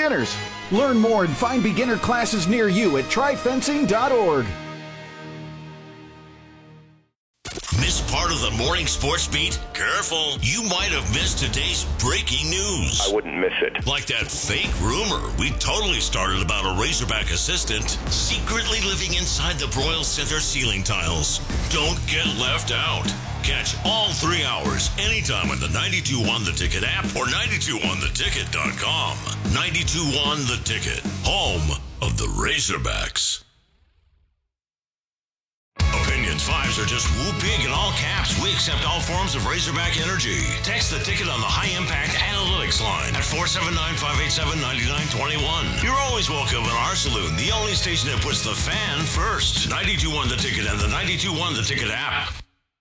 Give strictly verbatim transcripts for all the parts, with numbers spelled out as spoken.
beginners. Learn more and find beginner classes near you at try fencing dot org. Miss part of the morning sports beat? Careful, you might have missed today's breaking news. I wouldn't miss it. Like that fake rumor we totally started about a Razorback assistant secretly living inside the Broyles Center ceiling tiles. Don't get left out. Catch all three hours anytime on the ninety-two one The Ticket app or ninety-two one the ticket dot com. ninety-two one The Ticket, home of the Razorbacks. Opinions fives are just woo big in all caps. We accept all forms of Razorback energy. Text the ticket on the high impact analytics line at four seven nine, five eight seven, nine nine two one. You're always welcome in our saloon, the only station that puts the fan first. ninety-two one The Ticket and the ninety-two one The Ticket app.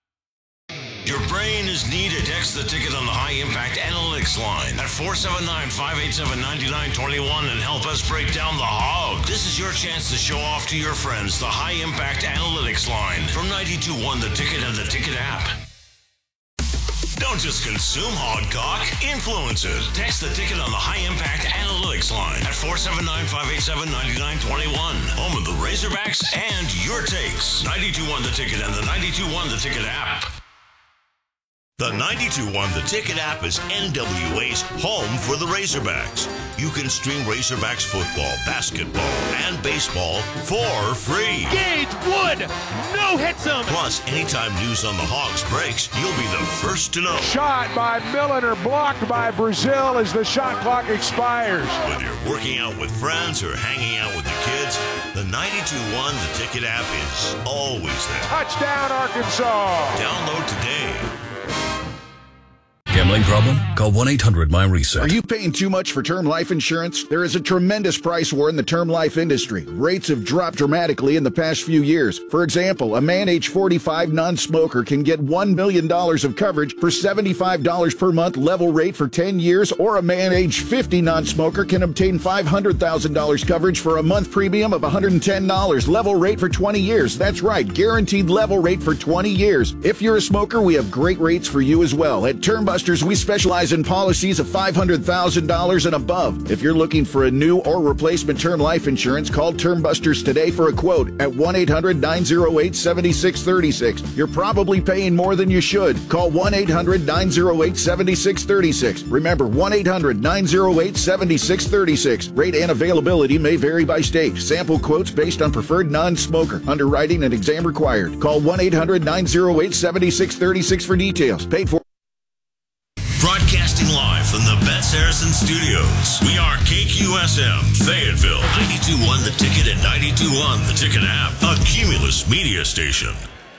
Your brain is needed. Text the ticket on the high impact analytics line at four seven nine, five eight seven, nine nine two one and help us break down the hog. This is your chance to show off to your friends the high impact analytics line from ninety-two one The Ticket and the Ticket app. Don't just consume Hogcock, influence it. Text the ticket on the high impact analytics line at four seven nine, five eight seven, nine nine two one. Home of the Razorbacks and your takes. ninety-two one The Ticket and the ninety-two one The Ticket app. The ninety-two one The Ticket app is N W A's home for the Razorbacks. You can stream Razorbacks football, basketball, and baseball for free. Gage Wood, no hits him. Plus, anytime news on the Hogs breaks, you'll be the first to know. Shot by Milliner, blocked by Brazil as the shot clock expires. Whether you're working out with friends or hanging out with the kids, the ninety-two one The Ticket app is always there. Touchdown, Arkansas. Download today. Gambling problem? Call one eight hundred my reset. Are you paying too much for term life insurance? There is a tremendous price war in the term life industry. Rates have dropped dramatically in the past few years. For example, a man age forty-five non-smoker can get one million dollars of coverage for seventy-five dollars per month level rate for ten years, or a man age fifty non-smoker can obtain five hundred thousand dollars coverage for a month premium of one hundred ten dollars level rate for twenty years. That's right, guaranteed level rate for twenty years. If you're a smoker, we have great rates for you as well. At Termbusters, we specialize in policies of five hundred thousand dollars and above. If you're looking for a new or replacement term life insurance, call Termbusters today for a quote at one eight hundred, nine oh eight, seven six three six. You're probably paying more than you should. Call one eight hundred, nine oh eight, seven six three six. Remember, one eight hundred, nine oh eight, seven six three six. Rate and availability may vary by state. Sample quotes based on preferred non-smoker. Underwriting and exam required. Call one eight hundred, nine oh eight, seven six three six for details. Paid for. Broadcasting live from the Bet Saracen Studios. We are K Q S M, Fayetteville, ninety-two one The Ticket and ninety-two one The Ticket app, a Cumulus media station.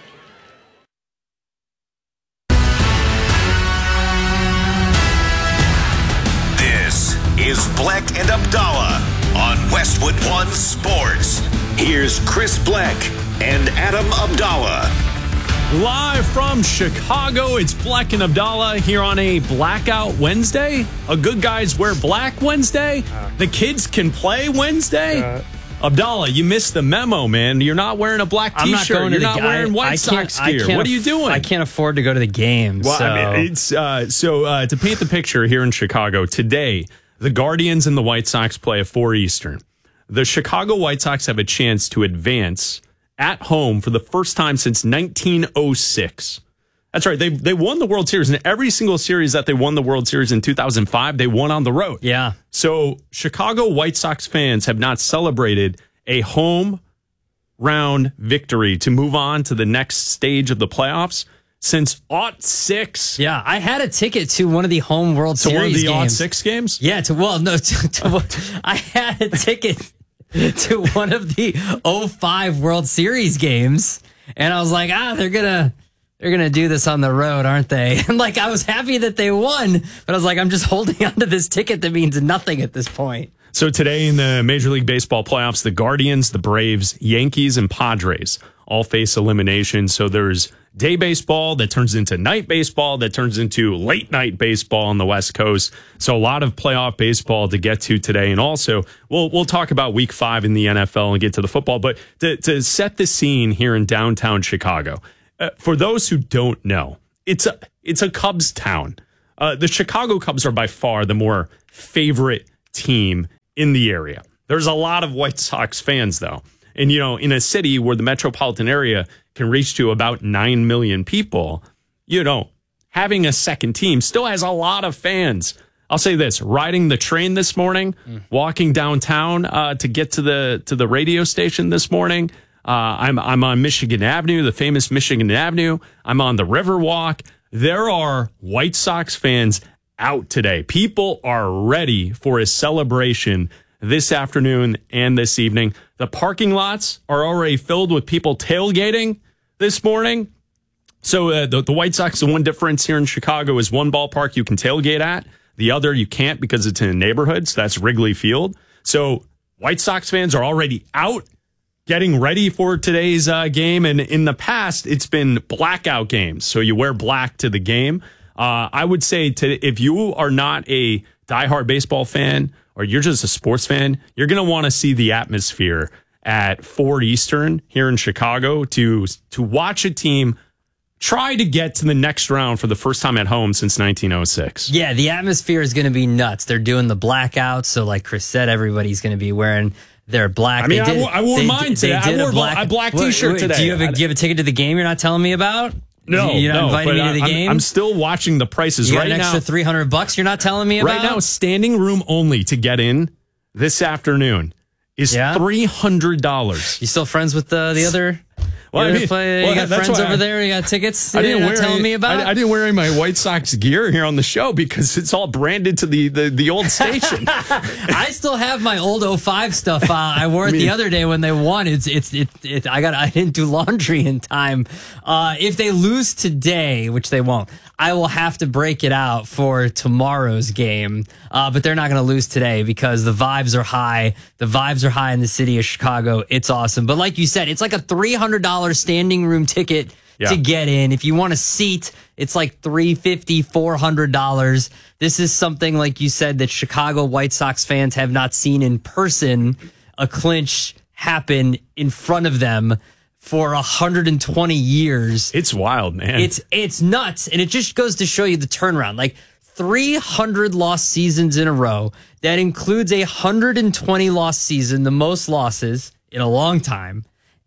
This is Bleck and Abdallah on Westwood One Sports. Here's Chris Bleck and Adam Abdallah. Live from Chicago, it's Bleck and Abdallah here on a Blackout Wednesday. A Good Guys Wear Black Wednesday. The kids can play Wednesday. Uh, Abdallah, you missed the memo, man. You're not wearing a black T-shirt. I'm not going You're to not the, wearing I, White I Sox gear. What are you doing? I can't afford to go to the game. Well, so. I mean, it's uh, so uh, to paint the picture here in Chicago today, the Guardians and the White Sox play at four Eastern. The Chicago White Sox have a chance to advance at home for the first time since nineteen oh six. That's right. They they won the World Series, and every single series that they won the World Series in two thousand five, they won on the road. Yeah. So Chicago White Sox fans have not celebrated a home round victory to move on to the next stage of the playoffs since aught six. Yeah, I had a ticket to one of the home World to Series one of the games. aught six games? Yeah, to well, no, to, to, I had a ticket to one of the oh five World Series games, and I was like, ah, they're gonna they're gonna do this on the road, aren't they? And like, I was happy that they won, but I was like, I'm just holding onto this ticket that means nothing at this point. So today in the Major League Baseball playoffs, the Guardians, the Braves, Yankees, and Padres all face elimination. So there's day baseball that turns into night baseball that turns into late night baseball on the West Coast. So a lot of playoff baseball to get to today. And also we'll we'll talk about week five in the N F L and get to the football. But to, to set the scene here in downtown Chicago, uh, for those who don't know, it's a, it's a Cubs town. Uh, the Chicago Cubs are by far the more favorite team in the area. There's a lot of White Sox fans, though. And, you know, in a city where the metropolitan area can reach to about nine million people, you know, having a second team still has a lot of fans. I'll say this, riding the train this morning, mm. walking downtown uh, to get to the to the radio station this morning. Uh, I'm I'm on Michigan Avenue, the famous Michigan Avenue. I'm on the Riverwalk. There are White Sox fans out today. People are ready for a celebration this afternoon and this evening. The parking lots are already filled with people tailgating this morning. So uh, the, the White Sox, the one difference here in Chicago is one ballpark you can tailgate at. The other you can't because it's in a neighborhood. So that's Wrigley Field. So White Sox fans are already out getting ready for today's uh, game. And in the past, it's been blackout games. So you wear black to the game. Uh, I would say to, if you are not a diehard baseball fan or you're just a sports fan, you're going to want to see the atmosphere at four Eastern here in Chicago to to watch a team try to get to the next round for the first time at home since nineteen oh six. Yeah, the atmosphere is going to be nuts. They're doing the blackouts, so like Chris said, everybody's going to be wearing their black. I mean, they did, I wore, I wore they, mine today. I wore a black, a black T-shirt wait, today. Do you, have a, do you have a ticket to the game you're not telling me about? No, you're not no, inviting me to the I'm, game? I'm still watching the prices you got right an now. extra three hundred bucks you're not telling me about? Right now, standing room only to get in this afternoon is yeah? three hundred dollars. You still friends with the, the other... Well, I mean, play, well, you got friends over I, there. You got tickets. I didn't you're wear not telling any, me about. I, I didn't wear any of my White Sox gear here on the show because it's all branded to the the, the old station. I still have my old oh five stuff. Uh, I wore it I mean, the other day when they won. It's it's it, it. I got. I didn't do laundry in time. Uh, if they lose today, which they won't, I will have to break it out for tomorrow's game. Uh, but they're not going to lose today because the vibes are high. The vibes are high in the city of Chicago. It's awesome. But like you said, it's like a three hundred dollars standing room ticket yeah. to get in. If you want a seat, it's like three hundred fifty dollars, four hundred dollars. This is something, like you said, that Chicago White Sox fans have not seen in person, a clinch happen in front of them for one hundred twenty years. It's wild, man. It's it's nuts. And it just goes to show you the turnaround. Like three hundred lost seasons in a row. That includes a one hundred twenty lost season, the most losses in a long time.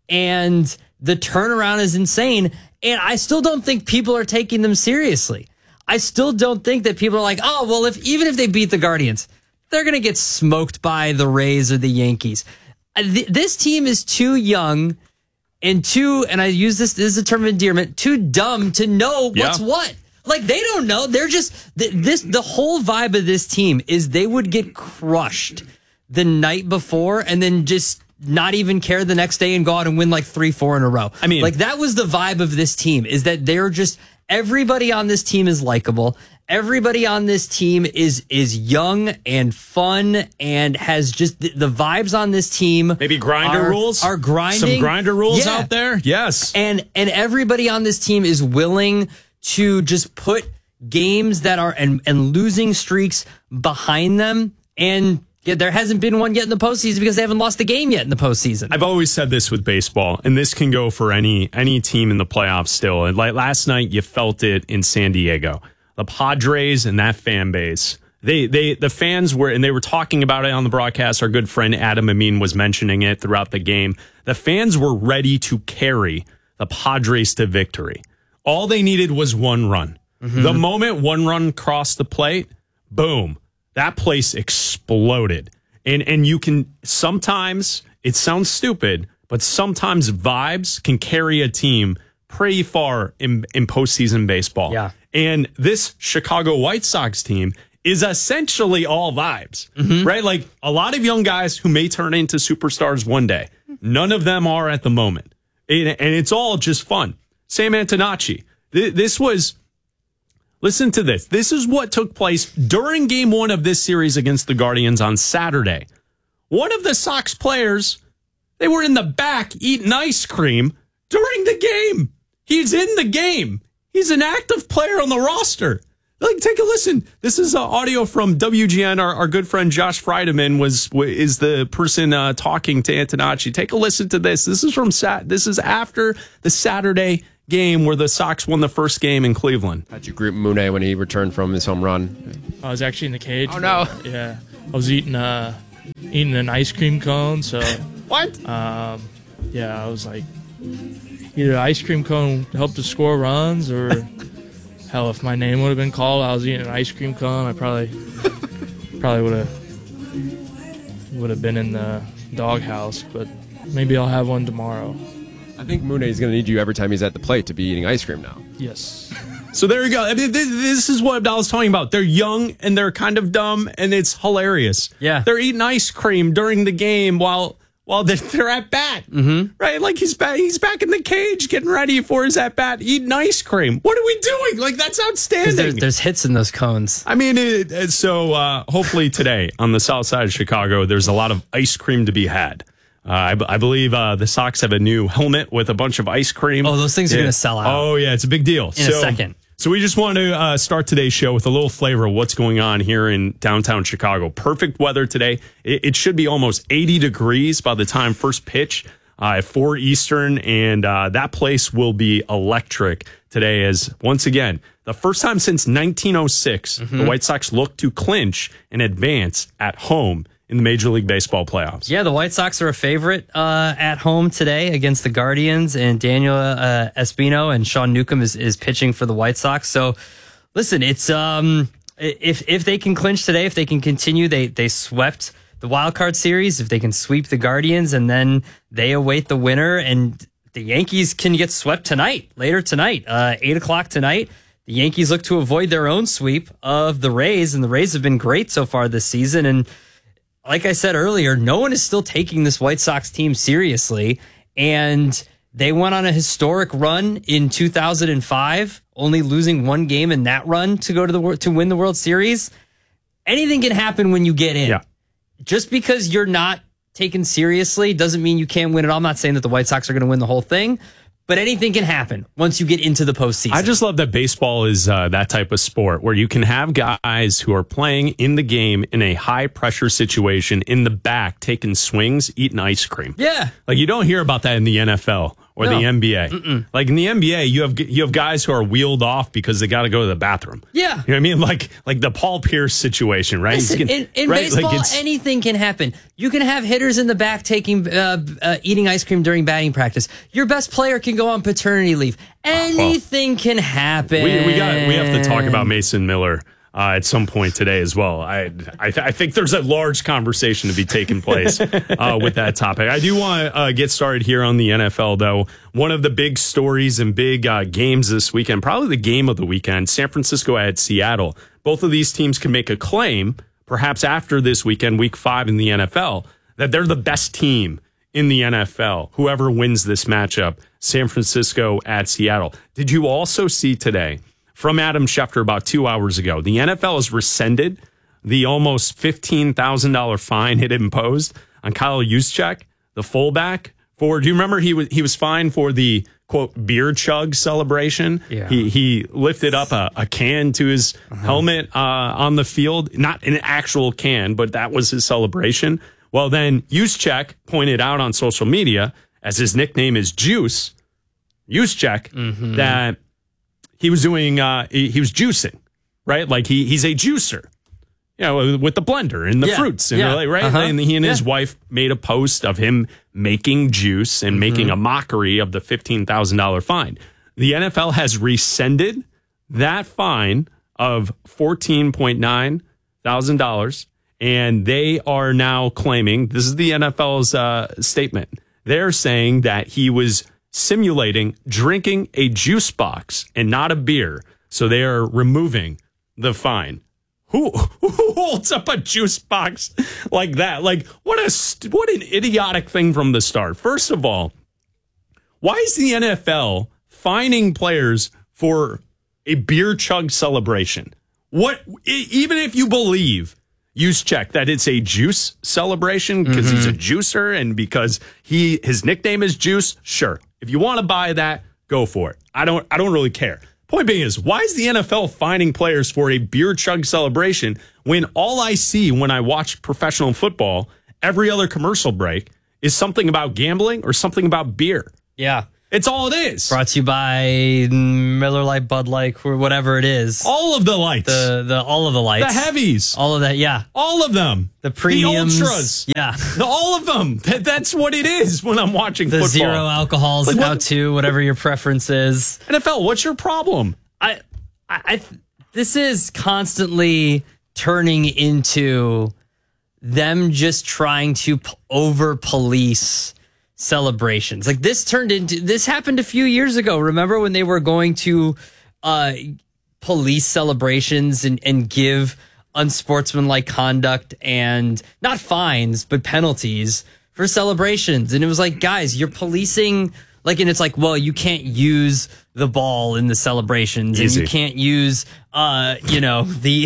And the turnaround is insane. And I still don't think people are taking them seriously. I still don't think that people are like, oh, well, if even if they beat the Guardians, they're going to get smoked by the Rays or the Yankees. Th- this team is too young and too, and I use this, this is a term of endearment, too dumb to know what's yeah. what. Like, they don't know. They're just, this, the whole vibe of this team is they would get crushed the night before and then just not even care the next day and go out and win like three, four in a row. I mean, like that was the vibe of this team, is that they're just, everybody on this team is likable. Everybody on this team is is young and fun and has just the, the vibes on this team. Maybe grinder are, rules are grinding. Some grinder rules yeah. out there. Yes. And and everybody on this team is willing to just put games that are and, and losing streaks behind them. And yeah, there hasn't been one yet in the postseason because they haven't lost the game yet in the postseason. I've always said this with baseball, and this can go for any any team in the playoffs still. And like last night, you felt it in San Diego. The Padres and that fan base, they they the fans were, and they were talking about it on the broadcast. Our good friend Adam Amin was mentioning it throughout the game. The fans were ready to carry the Padres to victory. All they needed was one run. Mm-hmm. The moment one run crossed the plate, boom. That place exploded. And and you can sometimes, it sounds stupid, but sometimes vibes can carry a team pretty far in, in postseason baseball. Yeah. And this Chicago White Sox team is essentially all vibes, mm-hmm. right? Like a lot of young guys who may turn into superstars one day. None of them are at the moment. And, and it's all just fun. Sam Antonacci. Th- this was... Listen to this. This is what took place during game one of this series against the Guardians on Saturday. One of the Sox players, they were in the back eating ice cream during the game. He's in the game. He's an active player on the roster. Like, take a listen. This is uh, audio from W G N. Our, our good friend Josh Friedemann was is the person uh, talking to Antonacci. Take a listen to this. This is from Sat. This is after the Saturday game where the Sox won the first game in Cleveland. How'd you group Mune when he returned from his home run? I was actually in the cage. Oh, no. Yeah. I was eating uh, eating an ice cream cone. So What? um, yeah, I was like, either ice cream cone helped to score runs, or hell, if my name would have been called, I was eating an ice cream cone, I probably probably would have would have been in the doghouse. But maybe I'll have one tomorrow. I think Mooney is going to need you every time he's at the plate to be eating ice cream now. Yes. So there you go. I mean, this, this is what I was talking about. They're young and they're kind of dumb, and it's hilarious. Yeah. They're eating ice cream during the game while while they're, they're at bat. Mm-hmm. Right? Like he's back, he's back in the cage getting ready for his at bat, eating ice cream. What are we doing? Like, that's outstanding. There's, there's hits in those cones. I mean, it, it, so uh, hopefully today on the south side of Chicago, there's a lot of ice cream to be had. Uh, I, b- I believe uh, the Sox have a new helmet with a bunch of ice cream. Oh, those things yeah. are going to sell out. Oh, yeah, it's a big deal. In so, a second. So we just want to uh, start today's show with a little flavor of what's going on here in downtown Chicago. Perfect weather today. It, it should be almost eighty degrees by the time first pitch uh, at four Eastern, and uh, that place will be electric today as, once again, the first time since nineteen oh six, Mm-hmm. the White Sox look to clinch and advance at home in the Major League Baseball playoffs. Yeah, the White Sox are a favorite uh, at home today against the Guardians, and Daniel uh, Espino and Sean Newcomb is, is pitching for the White Sox. So, listen, it's um, if if they can clinch today, if they can continue, they they swept the wild card series. If they can sweep the Guardians, and then they await the winner, and the Yankees can get swept tonight, later tonight, uh, eight o'clock tonight. The Yankees look to avoid their own sweep of the Rays, and the Rays have been great so far this season. And like I said earlier, no one is still taking this White Sox team seriously, and they went on a historic run in two thousand five, only losing one game in that run to go to the to win the World Series. Anything can happen when you get in. Yeah. Just because you're not taken seriously doesn't mean you can't win it all. I'm not saying that the White Sox are going to win the whole thing, but anything can happen once you get into the postseason. I just love that baseball is uh, that type of sport where you can have guys who are playing in the game in a high pressure situation in the back, taking swings, eating ice cream. Yeah. Like you don't hear about that in the N F L or No. the N B A. Mm-mm. Like in the N B A, you have you have guys who are wheeled off because they got to go to the bathroom. Yeah. You know what I mean? Like like the Paul Pierce situation, right? Listen, He's getting- in in right? baseball, Like it's- anything can happen. You can have hitters in the back taking, uh, uh, eating ice cream during batting practice. Your best player can go on paternity leave. Anything can happen. we we got we have to talk about Mason Miller. Uh, at some point today as well. I I, th- I think there's a large conversation to be taking place uh, with that topic. I do want to uh, get started here on the N F L, though. One of the big stories and big uh, games this weekend, probably the game of the weekend, San Francisco at Seattle. Both of these teams can make a claim, perhaps after this weekend, week five in the N F L, that they're the best team in the N F L. Whoever wins this matchup, San Francisco at Seattle. Did you also see today from Adam Schefter about two hours ago, the N F L has rescinded the almost fifteen thousand dollars fine it imposed on Kyle Juszczyk, the fullback, for, do you remember he was he was fined for the, quote, beer chug celebration? Yeah. He he lifted up a, a can to his uh-huh. helmet uh, on the field, not an actual can, but that was his celebration. Well, then Juszczyk pointed out on social media, as his nickname is Juice, Juszczyk, mm-hmm. that he was doing, uh, he, he was juicing, right? Like he he's a juicer, you know, with the blender and the yeah. fruits, and yeah. like, right? Uh-huh. And he and his yeah. wife made a post of him making juice and mm-hmm. making a mockery of the fifteen thousand dollars fine. The N F L has rescinded that fine of fourteen point nine thousand dollars, and they are now claiming, this is the N F L's uh, statement, they're saying that he was simulating drinking a juice box and not a beer. So they are removing the fine. Who, who holds up a juice box like that? Like, what a st- what an idiotic thing from the start. First of all, why is the N F L fining players for a beer chug celebration? What, even if you believe, Juszczyk, that it's a juice celebration because mm-hmm. he's a juicer and because he his nickname is Juice, sure. If you want to buy that, go for it. I don't I don't really care. Point being is, why is the N F L fining players for a beer chug celebration when all I see when I watch professional football, every other commercial break, is something about gambling or something about beer? Yeah. It's all it is. Brought to you by Miller Lite, Bud Light, or whatever it is. All of the lights. The the all of the lights. The heavies. All of that, yeah. All of them. The premiums. The ultras. Yeah. The, all of them. That, that's what it is when I'm watching the football. The zero alcohols like, now what? too, whatever your preference is. N F L, what's your problem? I, I, I this is constantly turning into them just trying to p- over police celebrations. Like this turned into, this happened a few years ago. Remember when they were going to uh, police celebrations and, and give unsportsmanlike conduct and not fines, but penalties for celebrations. And it was like, guys, you're policing, like, and it's like, well, you can't use the ball in the celebrations. Easy. And you can't use, uh, you know, the,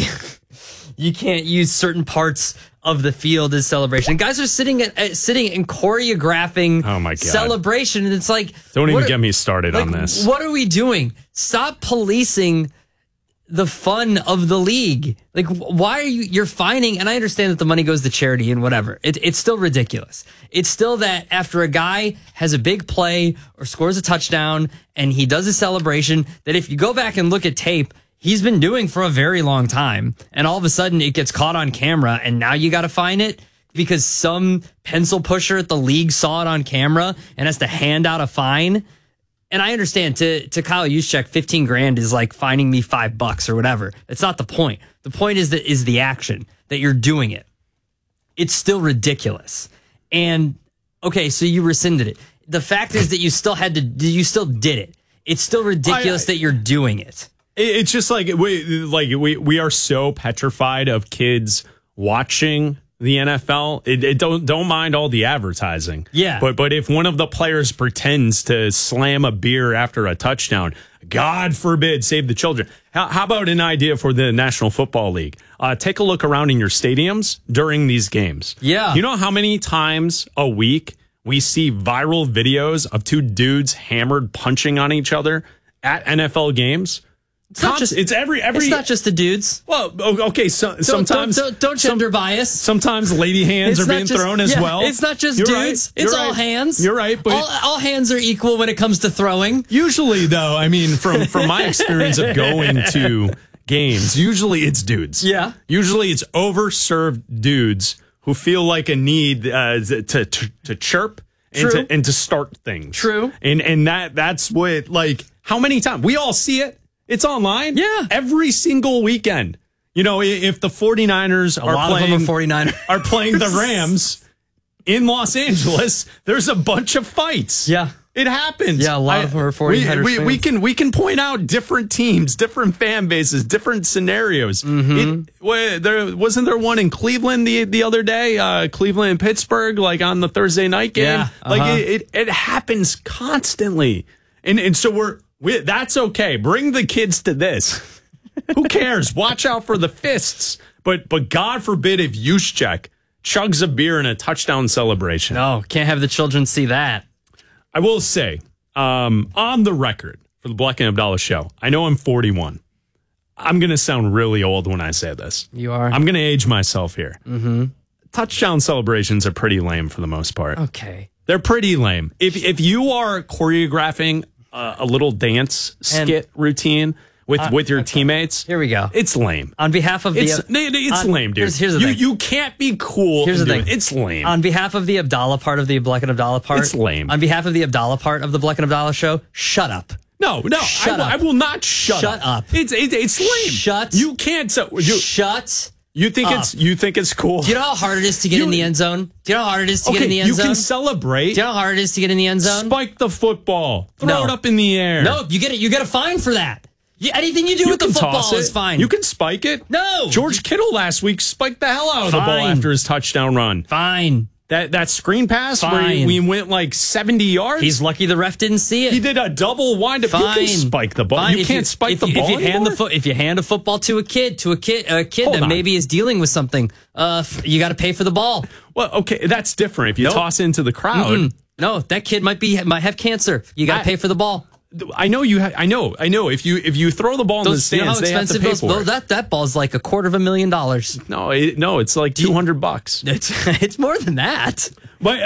you can't use certain parts of the field as celebration. Guys are sitting at, at sitting and choreographing oh my God. celebration. And it's like, don't even are, get me started like, on this. What are we doing? Stop policing the fun of the league. Like, why are you, you're fining, and I understand that the money goes to charity and whatever. It, it's still ridiculous. It's still that after a guy has a big play or scores a touchdown and he does a celebration, that if you go back and look at tape, he's been doing for a very long time. And all of a sudden it gets caught on camera and now you got to fine it because some pencil pusher at the league saw it on camera and has to hand out a fine. And I understand to, to Kyle Juszczyk, fifteen grand is like fining me five bucks or whatever. That's not the point. The point is that is the action that you're doing it. It's still ridiculous. And okay, so you rescinded it. The fact is that you still had to, you still did it. It's still ridiculous I, I, that you're doing it. It's just like we like we we are so petrified of kids watching the N F L. It, it don't don't mind all the advertising. Yeah. But but if one of the players pretends to slam a beer after a touchdown, God forbid, save the children. How, how about an idea for the National Football League? Uh, take a look around in your stadiums during these games. Yeah. You know how many times a week we see viral videos of two dudes hammered punching on each other at N F L games? It's not just it's every every. It's not just the dudes. Well, okay. So, don't, sometimes don't, don't, don't gender some, bias. Sometimes lady hands it's are being just, thrown as yeah, well. It's not just You're dudes. Right. It's You're all right. hands. You're right. But all, all hands are equal when it comes to throwing. Usually, though, I mean, from from my experience of going to games, usually it's dudes. Yeah. Usually it's overserved dudes who feel like a need uh, to, to to chirp and to, and to start things. True. And and that that's what, like, how many times we all see it. It's online. Yeah. Every single weekend. You know, if the 49ers a are lot playing of them are 49ers. are playing the Rams in Los Angeles, there's a bunch of fights. Yeah. It happens. Yeah, a lot I, of them are 49ers. We, we, we can we can point out different teams, different fan bases, different scenarios. Mm-hmm. It, well, there wasn't there one in Cleveland the the other day, uh, Cleveland and Pittsburgh, like on the Thursday night game. Yeah, uh-huh. Like it, it it happens constantly, and and so we're. We, that's okay. Bring the kids to this. Who cares? Watch out for the fists. But but God forbid if Juszczyk chugs a beer in a touchdown celebration. No, can't have the children see that. I will say, um, on the record for the Black and Abdallah show, I know I'm forty-one. I'm going to sound really old when I say this. You are? I'm going to age myself here. Mm-hmm. Touchdown celebrations are pretty lame for the most part. Okay. They're pretty lame. If If you are choreographing Uh, a little dance skit and, routine with, uh, with your okay. teammates. Here we go. It's lame. On behalf of the... It's, it's on, lame, dude. Here's, here's the you, thing. you can't be cool. Here's the thing. It. It's lame. On behalf of the Abdallah part of the Black and Abdallah part... It's lame. On behalf of the Abdallah part of the Black and Abdallah show, shut up. No, no. Shut I, up. I will not shut, shut up. up. It's it, it's lame. Shut You can't... So, you, shut You think up. it's you think it's cool? Do you know how hard it is to get you, in the end zone? Do you know how hard it is to okay, get in the end you zone? You can celebrate. Do you know how hard it is to get in the end zone? Spike the football. Throw no. it up in the air. No, you get it. You get a fine for that. You, anything you do you with the football it. is fine. You can spike it. No. George Kittle last week spiked the hell out of fine. the ball after his touchdown run. Fine. That that screen pass Fine. where he, we went like seventy yards. He's lucky the ref didn't see it. He did a double windup. Fine. You can spike the ball. Fine. You if can't you, spike if the you, ball. If you hand anymore? the fo- if you hand a football to a kid, to a kid, a kid Hold that on. maybe is dealing with something, uh, you got to pay for the ball. Well, okay, that's different. If you nope. toss into the crowd, Mm-mm. no, that kid might be might have cancer. You got to pay for the ball. I know you. Ha- I know. I know. If you if you throw the ball those, in the stands, you know how they have to expensive pay those, for those, it. that that ball's like a quarter of a million dollars. No, it, no, it's like two hundred bucks. It's it's more than that. But uh,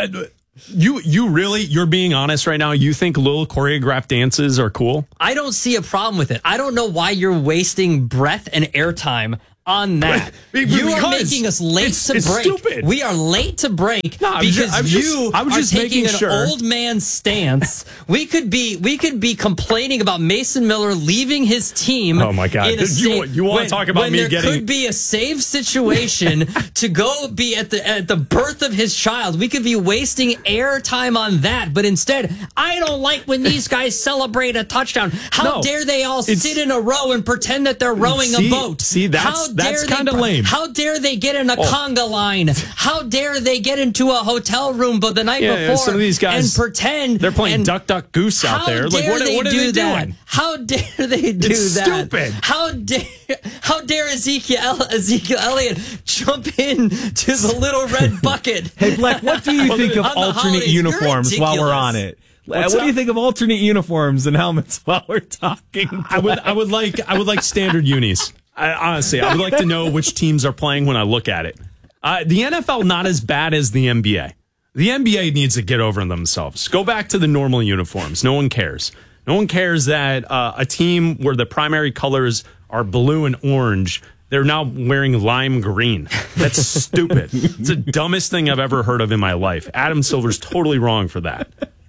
You you really, you're being honest right now. You think little choreographed dances are cool? I don't see a problem with it. I don't know why you're wasting breath and airtime on that. Because you are making us late it's, to it's break. Stupid. We are late to break no, because just, I'm you just, I was are just taking making an sure. old man stance. we could be we could be complaining about Mason Miller leaving his team. Oh my God! In a you save, want, you want when, to talk about when me there getting? could be a save situation to go be at the at the birth of his child. We could be wasting airtime on that, but instead, I don't like when these guys celebrate a touchdown. How No, dare they all sit in a row and pretend that they're rowing see, a boat? See, that's How that's dare kind of they, lame. How dare they get in a Oh. conga line? How dare they get into a hotel room but the night Yeah, before yeah, some of these guys, and pretend they're playing and duck, duck, goose out how there. Like, dare what, they what are do they that? doing? How dare they do It's that? stupid. How dare how dare Ezekiel Ezekiel Elliott jump in to the little red bucket? Hey, Black, what do you think of On the alternate holidays? You're uniforms while we're on ridiculous. it? Uh, what up? do you think of alternate uniforms and helmets while we're talking? I would I would like I would like standard unis. I, honestly, I would like to know which teams are playing when I look at it. Uh, the N F L not as bad as the N B A. The N B A needs to get over themselves. Go back to the normal uniforms. No one cares. No one cares that uh, a team where the primary colors are blue and orange, they're now wearing lime green. That's stupid. It's the dumbest thing I've ever heard of in my life. Adam Silver's totally wrong for that.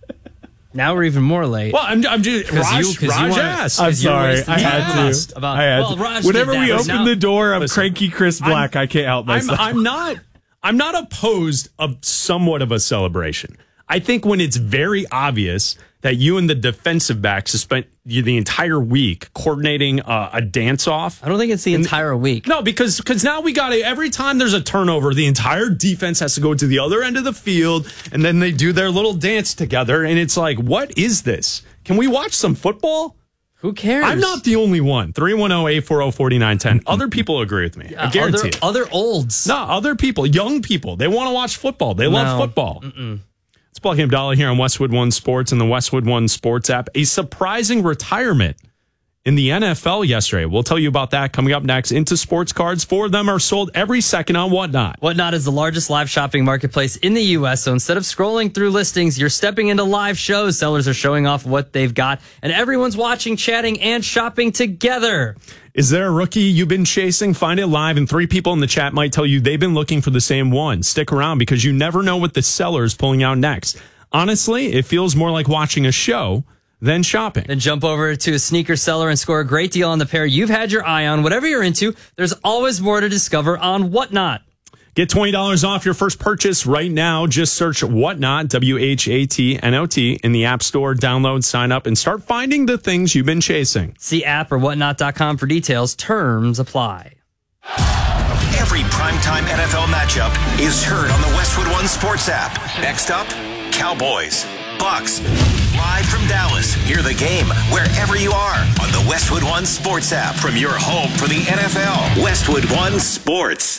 Now we're even more late. Well, I'm, I'm just Raj, you- 'cause you Raj wanna- asked. I'm Because you're sorry. wasting I had time to. about- I had well, to. Raj Whenever did we that, but open now- the door of Listen, cranky Chris Black, I can't help I'm, myself. I'm not. I'm not opposed of somewhat of a celebration. I think when it's very obvious that you and the defensive backs have spent the entire week coordinating uh, a dance off. I don't think it's the entire week. No, because because now we got to, every time there's a turnover, the entire defense has to go to the other end of the field, and then they do their little dance together, and it's like, what is this? Can we watch some football? Who cares? I'm not the only one. three one zero, eight four zero, four nine one zero. Other people agree with me. I guarantee other, it. other olds. No, other people, young people, they want to watch football. They love No. football. Mm-mm. It's Black Abdallah here on Westwood One Sports and the Westwood One Sports app. A surprising retirement in the N F L yesterday. We'll tell you about that coming up next. Into sports cards. Four of them are sold every second on Whatnot. Whatnot is the largest live shopping marketplace in the U S. So instead of scrolling through listings, you're stepping into live shows. Sellers are showing off what they've got, and everyone's watching, chatting, and shopping together. Is there a rookie you've been chasing? Find it live, and three people in the chat might tell you they've been looking for the same one. Stick around because you never know what the seller is pulling out next. Honestly, it feels more like watching a show than shopping. Then jump over to a sneaker seller and score a great deal on the pair you've had your eye on. Whatever you're into, there's always more to discover on Whatnot. Get twenty dollars off your first purchase right now. Just search Whatnot, W H A T N O T, in the App Store. Download, sign up, and start finding the things you've been chasing. See app or whatnot dot com for details. Terms apply. Every primetime N F L matchup is heard on the Westwood One Sports app. Next up, Cowboys, Bucks. Live from Dallas, hear the game wherever you are on the Westwood One Sports app from your home for the N F L. Westwood One Sports.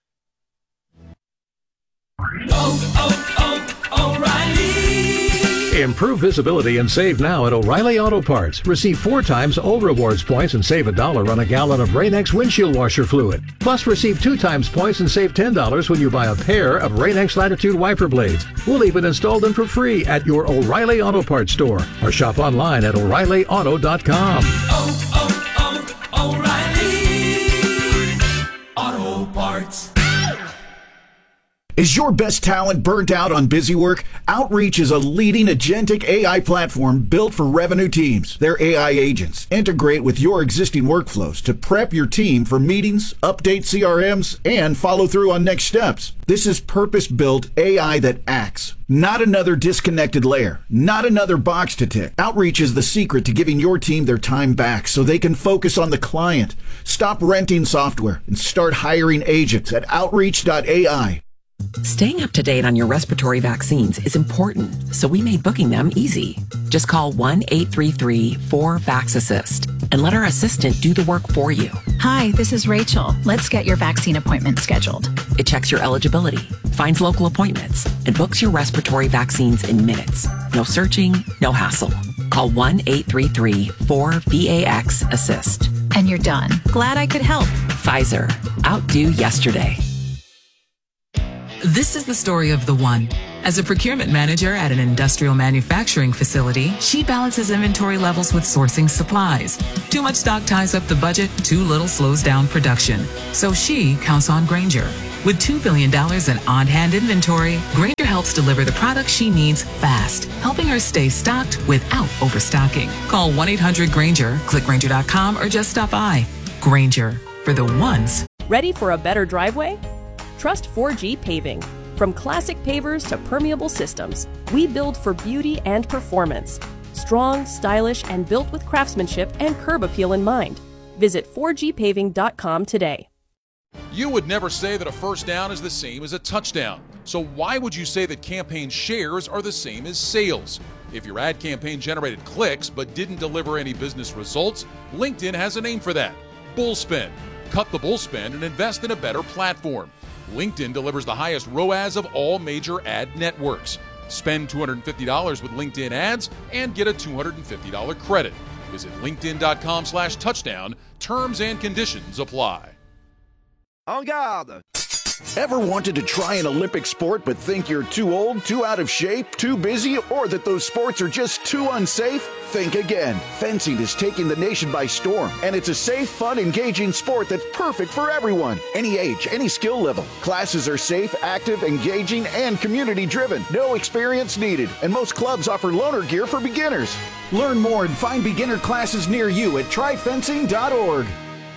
Oh, oh, oh, O'Reilly. Improve visibility and save now at O'Reilly Auto Parts. Receive four times O rewards points and save a dollar on a gallon of Rain-X windshield washer fluid. Plus, receive two times points and save ten dollars when you buy a pair of Rain-X Latitude wiper blades. We'll even install them for free at your O'Reilly Auto Parts store or shop online at O'Reilly Auto dot com. Oh, oh, oh, O'Reilly Auto Parts. Is your best talent burnt out on busy work? Outreach is a leading agentic A I platform built for revenue teams. Their A I agents integrate with your existing workflows to prep your team for meetings, update C R Ms, and follow through on next steps. This is purpose-built A I that acts, not another disconnected layer, not another box to tick. Outreach is the secret to giving your team their time back so they can focus on the client. Stop renting software and start hiring agents at outreach dot A I. Staying up to date on your respiratory vaccines is important, so we made booking them easy. Just call one eight three three four VAX assist and let our assistant do the work for you. Hi, this is Rachel. Let's get your vaccine appointment scheduled. It checks your eligibility, finds local appointments, and books your respiratory vaccines in minutes. No searching, no hassle. Call one eight three three four VAX assist. And you're done. Glad I could help. Pfizer. Outdo yesterday. This is the story of the one. As a procurement manager at an industrial manufacturing facility, she balances inventory levels with sourcing supplies. Too much stock ties up the budget, too little slows down production. So she counts on Grainger. With two billion dollars in on-hand inventory, Grainger helps deliver the products she needs fast, helping her stay stocked without overstocking. Call one eight hundred Grainger, click Grainger dot com, or just stop by. Grainger, for the ones. Ready for a better driveway? Trust four G Paving. From classic pavers to permeable systems, we build for beauty and performance. Strong, stylish, and built with craftsmanship and curb appeal in mind. Visit four G paving dot com today. You would never say that a first down is the same as a touchdown. So why would you say that campaign shares are the same as sales? If your ad campaign generated clicks but didn't deliver any business results, LinkedIn has a name for that. Bullspend. Cut the bullspend and invest in a better platform. LinkedIn delivers the highest R O A S of all major ad networks. Spend two hundred fifty dollars with LinkedIn ads and get a two hundred fifty dollars credit. Visit linkedin dot com slash touchdown. Terms and conditions apply. En garde! Ever wanted to try an Olympic sport but think you're too old, too out of shape, too busy, or that those sports are just too unsafe? Think again. Fencing is taking the nation by storm, and it's a safe, fun, engaging sport that's perfect for everyone. Any age, any skill level. Classes are safe, active, engaging, and community-driven. No experience needed, and most clubs offer loaner gear for beginners. Learn more and find beginner classes near you at try fencing dot org.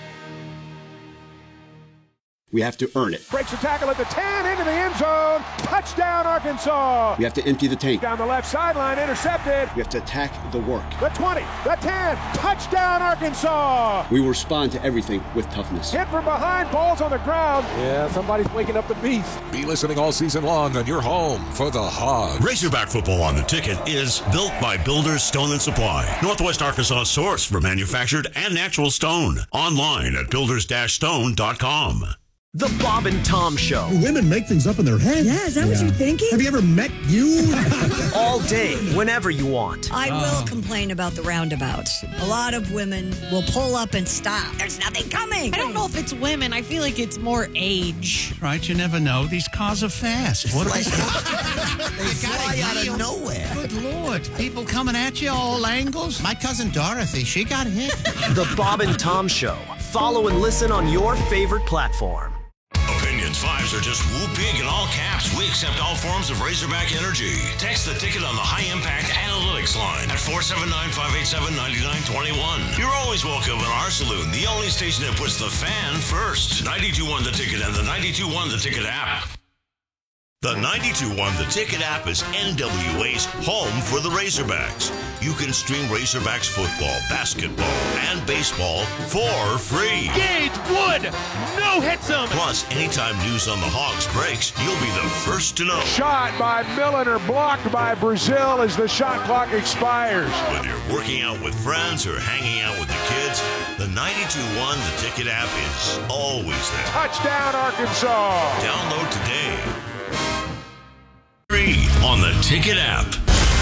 We have to earn it. Breaks the tackle at the ten, into the end zone. Touchdown, Arkansas. We have to empty the tank. Down the left sideline, intercepted. We have to attack the work. The twenty, the ten, touchdown, Arkansas. We will respond to everything with toughness. Hit from behind, ball's on the ground. Yeah, somebody's waking up the beast. Be listening all season long on your home for the Hogs. Razorback football on the ticket is built by Builders Stone and Supply, Northwest Arkansas source for manufactured and natural stone. Online at builders dash stone dot com. The Bob and Tom Show. Do women make things up in their head? Yeah, is that yeah. what you're thinking? Have you ever met you? All day, whenever you want. I will oh. complain about the roundabouts. A lot of women will pull up and stop. There's nothing coming. I don't know if it's women. I feel like it's more age. Right, you never know. These cars are fast. What like, they fly out of nowhere. Good Lord. People coming at you all angles. My cousin Dorothy, she got hit. The Bob and Tom Show. Follow and listen on your favorite platform. Opinions fives are just whoop big in all caps. We accept all forms of Razorback energy. Text the ticket on the high impact analytics line at four seven nine, five eight seven, nine nine two one. You're always welcome in our saloon, the only station that puts the fan first. ninety-two point one The Ticket and the ninety-two point one The Ticket app. The ninety-two point one The Ticket app is N W A's home for the Razorbacks. You can stream Razorbacks football, basketball, and baseball for free. Gage Wood, no hits him. Plus, anytime news on the Hogs breaks, you'll be the first to know. Shot by Milliner, blocked by Brazil as the shot clock expires. Whether you're working out with friends or hanging out with the kids, the ninety-two point one The Ticket app is always there. Touchdown, Arkansas. Download today. Free on the Ticket app.